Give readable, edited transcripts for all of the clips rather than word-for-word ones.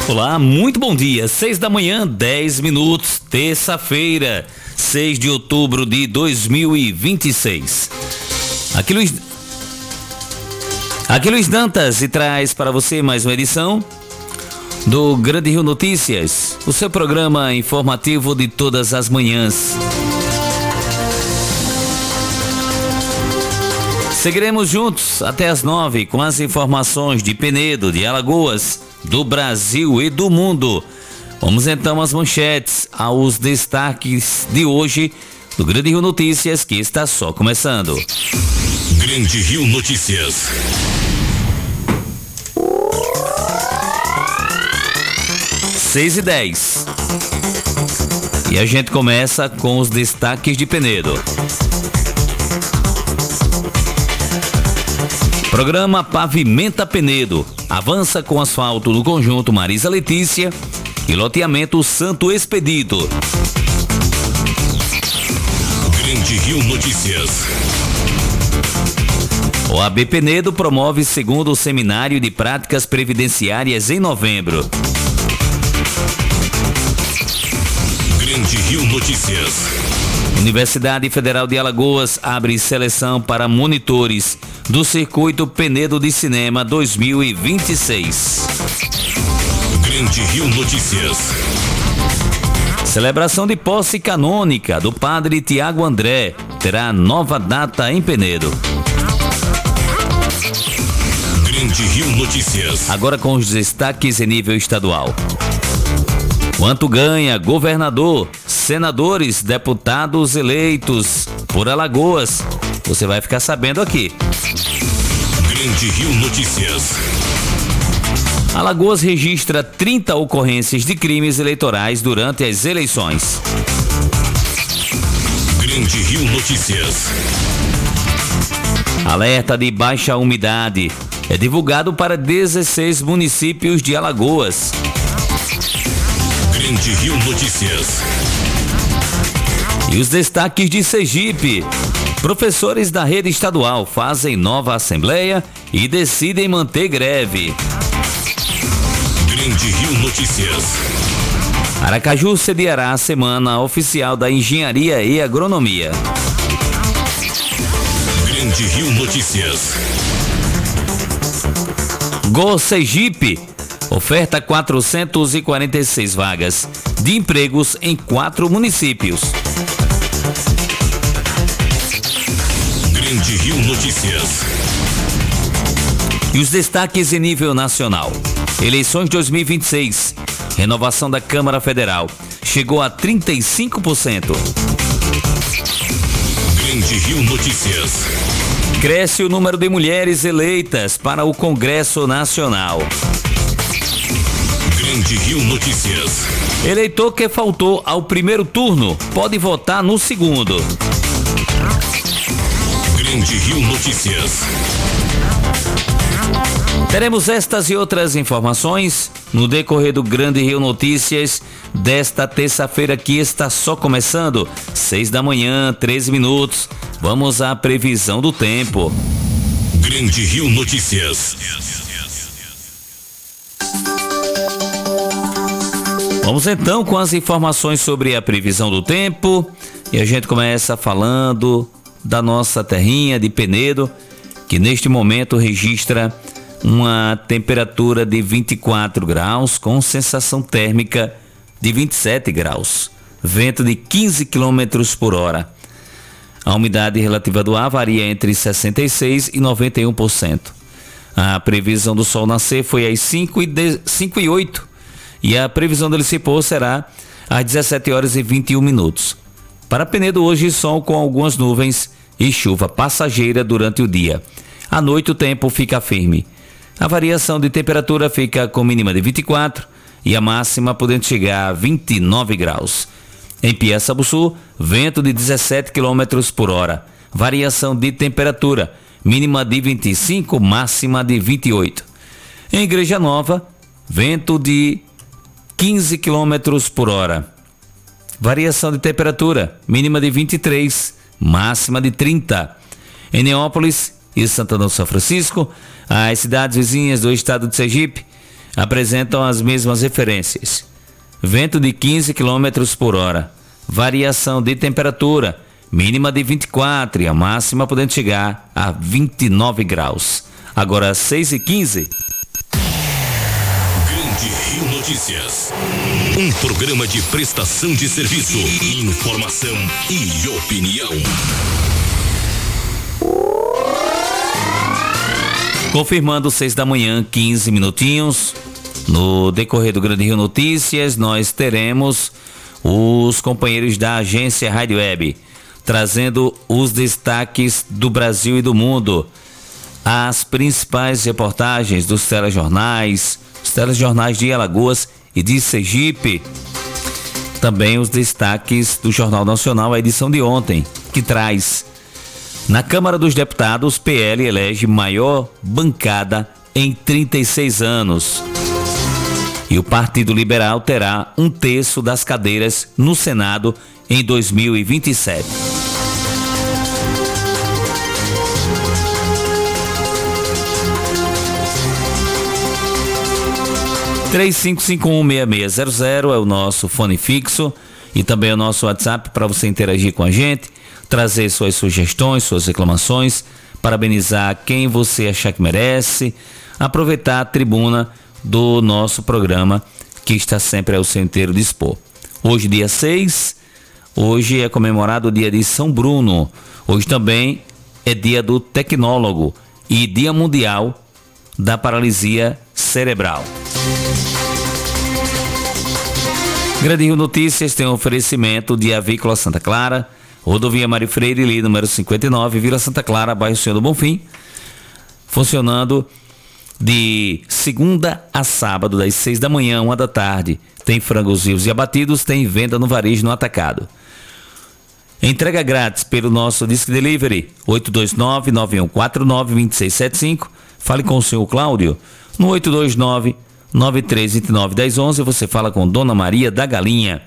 Olá, muito bom dia. 6 da manhã, 10 minutos, terça-feira, 6 de outubro de 2026. Aqui Luiz Dantas e traz para você mais uma edição do Grande Rio Notícias, o seu programa informativo de todas as manhãs. Seguiremos juntos até as 9 com as informações de Penedo, de Alagoas, do Brasil e do mundo. Vamos então às manchetes, aos destaques de hoje do Grande Rio Notícias, que está só começando. Grande Rio Notícias. Seis e 10. E a gente começa com os destaques de Penedo. Programa Pavimenta Penedo avança com asfalto do conjunto Marisa Letícia e loteamento Santo Expedito. Grande Rio Notícias. OAB Penedo promove segundo seminário de práticas previdenciárias em novembro. Grande Rio Notícias. Universidade Federal de Alagoas abre seleção para monitores do Circuito Penedo de Cinema 2026. Grande Rio Notícias. Celebração de posse canônica do padre Tiago André terá nova data em Penedo. Grande Rio Notícias. Agora com os destaques em nível estadual. Quanto ganha governador, senadores, deputados eleitos por Alagoas? Você vai ficar sabendo aqui. Grande Rio Notícias. Alagoas registra 30 ocorrências de crimes eleitorais durante as eleições. Grande Rio Notícias. Alerta de baixa umidade é divulgado para 16 municípios de Alagoas. Grande Rio Notícias. E os destaques de Sergipe. Professores da rede estadual fazem nova assembleia e decidem manter greve. Grande Rio Notícias. Aracaju sediará a Semana Oficial da Engenharia e Agronomia. Grande Rio Notícias. Go Sergipe oferta 446 vagas de empregos em 4 municípios. Grande Rio Notícias. E os destaques em nível nacional. Eleições 2026. Renovação da Câmara Federal chegou a 35%. Grande Rio Notícias. Cresce o número de mulheres eleitas para o Congresso Nacional. Grande Rio Notícias. Eleitor que faltou ao primeiro turno pode votar no segundo. Grande Rio Notícias. Teremos estas e outras informações no decorrer do Grande Rio Notícias desta terça-feira, que está só começando, 6 da manhã, 13 minutos. Vamos à previsão do tempo. Grande Rio Notícias. Vamos então com as informações sobre a previsão do tempo. E a gente começa falando da nossa terrinha de Penedo, que neste momento registra uma temperatura de 24 graus com sensação térmica de 27 graus. Vento de 15 km por hora. A umidade relativa do ar varia entre 66% e 91%. A previsão do sol nascer foi às 5h08 e a previsão dele se pôr será às 17 horas e 21 minutos. Para Penedo hoje, sol com algumas nuvens e chuva passageira durante o dia. À noite o tempo fica firme. A variação de temperatura fica com mínima de 24 e a máxima podendo chegar a 29 graus. Em Piaçabuçu, vento de 17 km por hora. Variação de temperatura, mínima de 25, máxima de 28. Em Igreja Nova, vento de 15 km por hora. Variação de temperatura, mínima de 23, máxima de 30. Em Neópolis e Santana do São Francisco, as cidades vizinhas do estado de Sergipe, apresentam as mesmas referências. Vento de 15 km por hora. Variação de temperatura, mínima de 24 e a máxima podendo chegar a 29 graus. Agora 6h15. Grande Rio Notícias. Um programa de prestação de serviço, informação e opinião. Confirmando 6 da manhã, 15 minutinhos. No decorrer do Grande Rio Notícias, nós teremos os companheiros da agência Rádio Web, trazendo os destaques do Brasil e do mundo. As principais reportagens dos telejornais, os telejornais de Alagoas e de Sergipe. Também os destaques do Jornal Nacional, a edição de ontem, que traz: na Câmara dos Deputados, PL elege maior bancada em 36 anos. E o Partido Liberal terá 1/3 das cadeiras no Senado em 2027. – 35516600 é o nosso fone fixo e também o nosso WhatsApp para você interagir com a gente, trazer suas sugestões, suas reclamações, parabenizar quem você achar que merece, aproveitar a tribuna do nosso programa que está sempre ao seu inteiro dispor. Hoje, dia 6, hoje é comemorado o dia de São Bruno. Hoje também é dia do tecnólogo e dia mundial da paralisia cerebral. Grande Rio Notícias tem um oferecimento de Avícola Santa Clara, Rodovia Mário Freire, ali, número 59, Vila Santa Clara, bairro Senhor do Bonfim, funcionando de segunda a sábado, das 6 da manhã, 1 da tarde. Tem frangos vivos e abatidos, tem venda no varejo, no atacado. Entrega grátis pelo nosso Disque Delivery, 829-9149-2675. Fale com o senhor Cláudio, no 829-9329-1011. Você fala com Dona Maria da Galinha,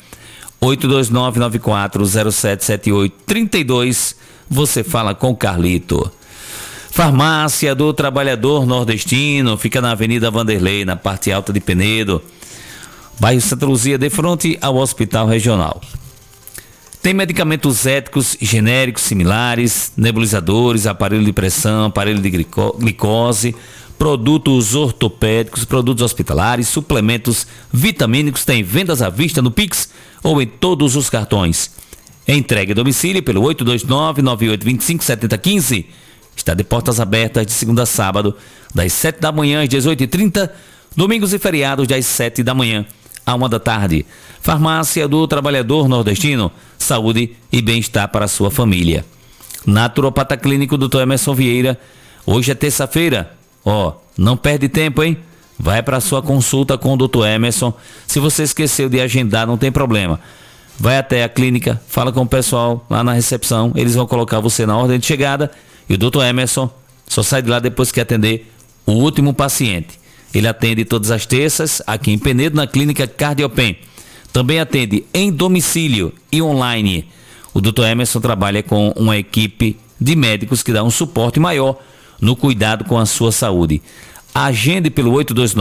829-94077832. Você fala com Carlito. Farmácia do Trabalhador Nordestino, fica na Avenida Vanderlei, na parte alta de Penedo, bairro Santa Luzia, de frente ao Hospital Regional. Tem medicamentos éticos, genéricos, similares, nebulizadores, aparelho de pressão, aparelho de glicose, produtos ortopédicos, produtos hospitalares, suplementos vitamínicos. Tem vendas à vista no Pix ou em todos os cartões. Entregue a domicílio pelo 829-9825-7015. Está de portas abertas de segunda a sábado, das 7 da manhã às 18h30, domingos e feriados das 7 da manhã à 1 da tarde. Farmácia do Trabalhador Nordestino, saúde e bem-estar para a sua família. Naturopata Clínico Dr. Emerson Vieira, hoje é terça-feira. Não perde tempo, hein? Vai para a sua consulta com o Dr. Emerson. Se você esqueceu de agendar, não tem problema. Vai até a clínica, fala com o pessoal lá na recepção, eles vão colocar você na ordem de chegada. E o Dr. Emerson só sai de lá depois que atender o último paciente. Ele atende todas as terças aqui em Penedo, na clínica Cardiopem. Também atende em domicílio e online. O Dr. Emerson trabalha com uma equipe de médicos que dá um suporte maior no cuidado com a sua saúde. Agende pelo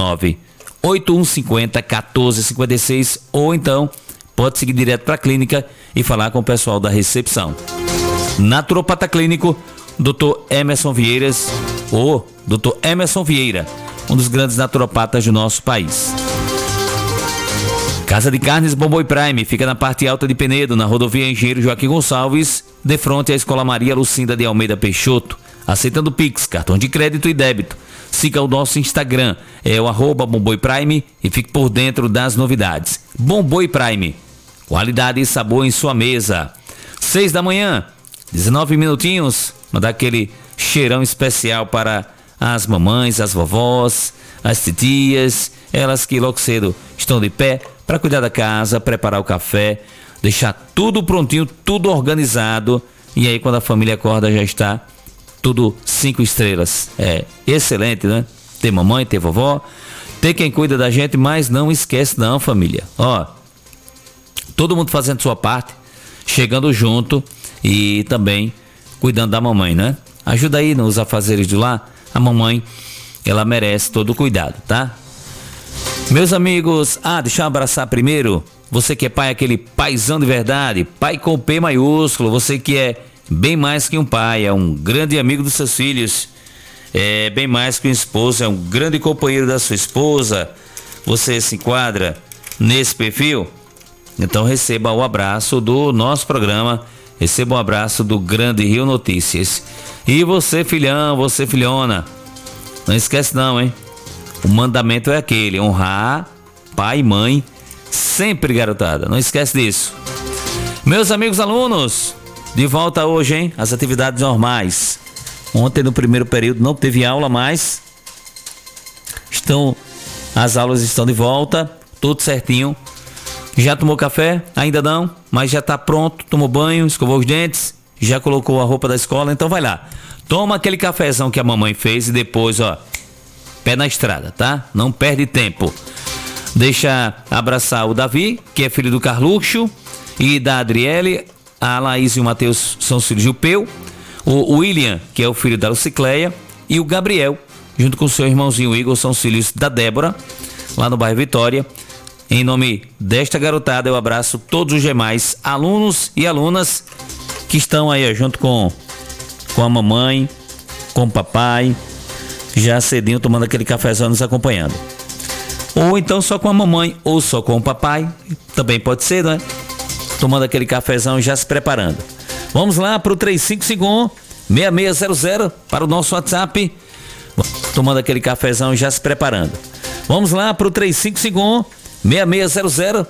829-8150-1456 ou então pode seguir direto para a clínica e falar com o pessoal da recepção. Naturopata Clínico Dr. Emerson Vieiras, ou Dr. Emerson Vieira, um dos grandes naturopatas do nosso país. Casa de Carnes Bom Boi Prime, fica na parte alta de Penedo, na rodovia Engenheiro Joaquim Gonçalves, de frente à Escola Maria Lucinda de Almeida Peixoto, aceitando Pix, cartão de crédito e débito. Siga o nosso Instagram, é o @BomBoiPrime, e fique por dentro das novidades. Bom Boi Prime, qualidade e sabor em sua mesa. 6 da manhã, 19 minutinhos, mandar aquele cheirão especial para as mamães, as vovós, as titias, elas que logo cedo estão de pé para cuidar da casa, preparar o café, deixar tudo prontinho, tudo organizado, e aí quando a família acorda já está tudo 5 estrelas. É excelente, né? Ter mamãe, ter vovó, ter quem cuida da gente, mas não esquece não, família. Todo mundo fazendo sua parte, chegando junto e também cuidando da mamãe, né? Ajuda aí nos afazeres de lá. A mamãe, ela merece todo o cuidado, tá? Meus amigos, deixa eu abraçar primeiro você que é pai, aquele paizão de verdade, pai com P maiúsculo, você que é bem mais que um pai, é um grande amigo dos seus filhos, é bem mais que um esposo, é um grande companheiro da sua esposa. Você se enquadra nesse perfil? Então receba o abraço do nosso programa, receba um abraço do Grande Rio Notícias. E você, filhão, você, filhona, não esquece não, hein? O mandamento é aquele, honrar pai e mãe sempre, garotada, não esquece disso. Meus amigos alunos, de volta hoje, hein? As atividades normais. Ontem no primeiro período não teve aula mais. As aulas estão de volta, tudo certinho. Já tomou café? Ainda não, mas já está pronto, tomou banho, escovou os dentes, já colocou a roupa da escola, então vai lá. Toma aquele cafezão que a mamãe fez e depois, pé na estrada, tá? Não perde tempo. Deixa abraçar o Davi, que é filho do Carluxo, e da Adriele. A Laís e o Matheus são filhos de Peu. O William, que é o filho da Lucicleia, e o Gabriel, junto com o seu irmãozinho Igor, são filhos da Débora, lá no bairro Vitória. Em nome desta garotada, eu abraço todos os demais alunos e alunas que estão aí junto com a mamãe, com o papai, já cedinho tomando aquele cafezão nos acompanhando. Ou então só com a mamãe ou só com o papai, também pode ser, né? Tomando aquele cafezão e já se preparando. Vamos lá para o 3551-6600 para o nosso WhatsApp. Tomando aquele cafezão e já se preparando. Vamos lá para o 3551-6600